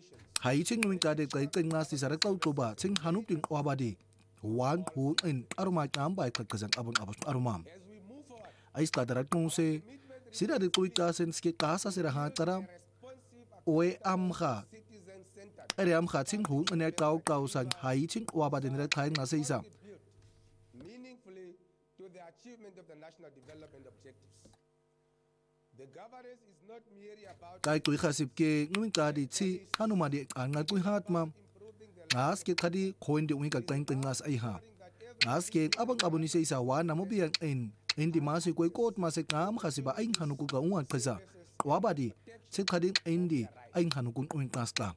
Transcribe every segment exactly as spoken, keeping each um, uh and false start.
hai ching nuing ka de kai kai ngas ti sarak tau to ba ching hanup ting wabadi wan hu in aruma kam bai khat kazan abun abus arumam ai sta darat kung se sida de kui ka sen ske kasa sira ha tara oe am kha ere am kha ching hu ne kau kau san hai ching wabadi ne thai na se isa meaningfully to the achievement of the national development objectives. The governance is not merely about kai kui khasip ke nuing ka di chi hanuma di angal kui hat ma ngas ke khadi khoin di uing ka tang tang ngas ai ha ngas ke abang abuni se isa wa na mo bian in in di ma se koi kot ma se kam khasiba ain hanu ku ka ungan khasa wabadi se khadi in di ain hanu kun uing kas ka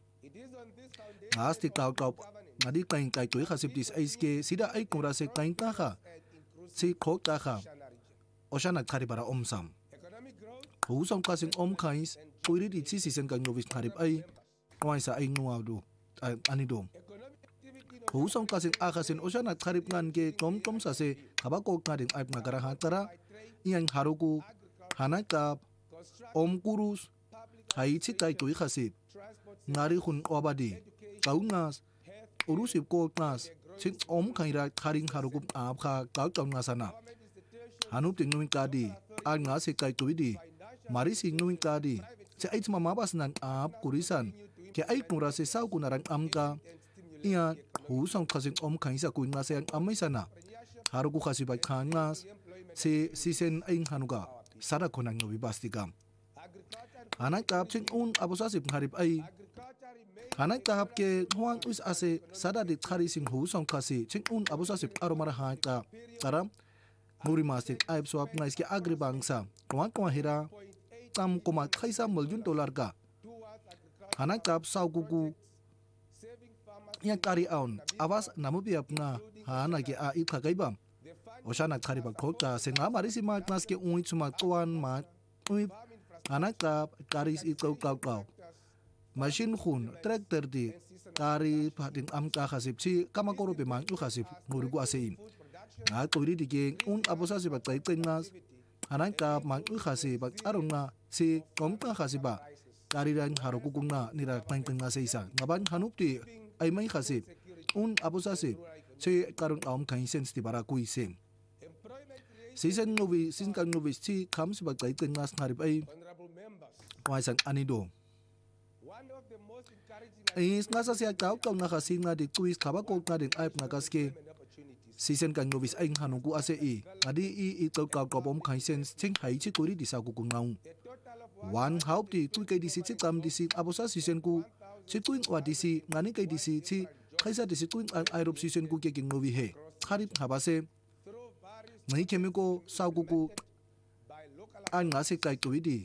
ngas ti kau kau ngadi kain kai kui khasip dis ai ke sida ai kumra se kain ka kha si khok ka kha oshana khari bara om sam hu som ka sing om khais kuiri di chi si sen ka novis kharip ai wai sa ai nuaw do ani do hu som ka sing a kha sen oshana kharip ngan ke tom tom sa se khaba ko ka ding ai nagara ha tara yang haruku hanaka om kurus hai chi kai kui khasip ngari khun obadi kaungas urusip ko nas sing om khaira kharing haruku ab kha kau tom nasana hanu ting nuing ka di an nga se kai kui di mari sing nuing ka di se ai chma mabas nan ab kurisan ke ai kumra se sau kunarang amka ia hu song khasing om khaisa kuin nga se ang amai sana haruku khasibai khangas se sisen aing hanuga sara khonang nobi bastigam anak kap ching un abusa sip harip ai anak kap ke huang us ase sada di khari sing hu song khasi ching un abusa sip aromara ha ka taram muri masik aib swap ngais ke agri bangsa wan ko hira tam koma khaisa milyun dollar ka anak kap sau gugu yang kari aun awas namu bi apna hana ke a ipha gaibam oshana khari ba khoka senga mari sima knas ke ui chuma twan ma ui anak kap karis i kau kau kau machine khun tractor di kari phating am ka khasip chi kama koro pe mang u khasip muri gu ase im na tori di ke un abusa se ba tai tengas anak kap mang u khasi ba arunga si kom ka khasi ba kari ran haruku kunga nira tang tenga se isa ngaban hanup ti ai mai khasi un abusa se che karun aum khain sense ti bara kui sem season novi sin kan novi chi khams ba tai tengas harip ai wai sang anido is ngasa sia kau kau na khasi nga di twist khaba ko na din aip na kaske season kan novis aing hanu ku ase i adi i i to kau ko bom khai sense ching hai chi kuri di sa ku ku ngau one help di tu kai di si chi tam di si abusa season ku chi tuing wa di si ngani kai di si chi khaisa di si tuing an aerob season ku ke king novi he kharip habase nai chemical sa ku ku an nga se kai tu di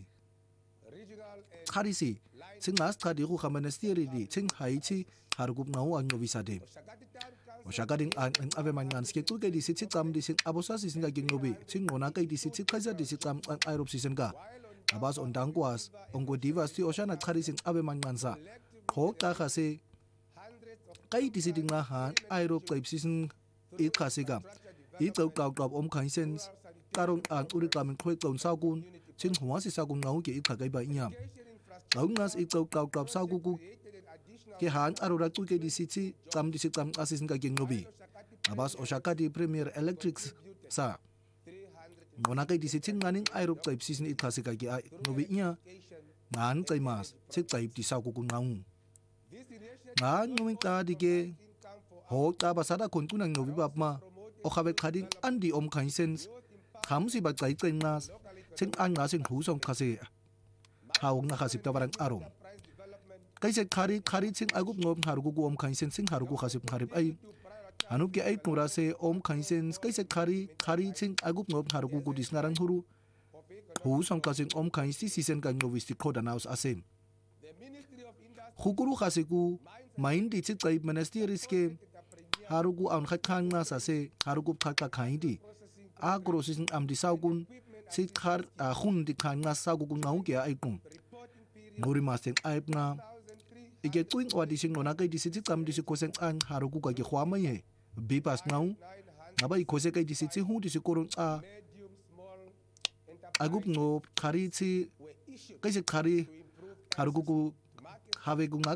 kharisi sing nas thadi khu khamanesteri di ching hai chi hargup ngau an novi sa de oshakading an an ave man ngan ske tu kai di si chi tam di sing abusa season ka king novi ching ngona kai di si chi khaisa di si tam an aerob season ka abas on dangwas ongo divas ti oshana khari sing ave man ngan sa khok ta khase kai di si ding la han aerob kai season i khase ga i to kau kau om khai sense karong an uri kamen khoi ton sa kun ching huwa si sa kun ngau ke i khagai ba inyam ngas i to kau kau sa ku ku ke han arura tu ke di si chi tam di si tam assistant ka king nobi abas oshaka di premier electric sa ngona kai di si chin nganing aerob type season i khase ka ki ai nobi nya ngan kai mas che type di sa ku ku ngau ngan nuing ta di ke ho ta ba sada kon kunang nobi bap ma o khabe khading andi om khai sense kham si ba kai kai nas chen an nga sing hu song khase haung na khasip ta barang arom kai se khari khari ching agup ngom harugu gu om khai sense sing harugu khasip kharip ai anup ke ai pura se om khai sense kai se khari khari ching agup ngom harugu gu dis ngarang huru hu song ka sing om khai si season kan novis ti khoda naus asem khukuru khasiku main di chi kai ministries ke harugu an khan na sa se harugu thaka khai di agro season am di saugun si khar a khun di khan nga sa gu ngau ke ai kum ngori masen aip na ige twing wa di sing nona kai di si tam di si kosen an harugu ka ki khwa mai he bi pas ngau ngaba i khose kai di si chi hu di si korun a agup ngo khari chi kai se khari harugu ku have gu nga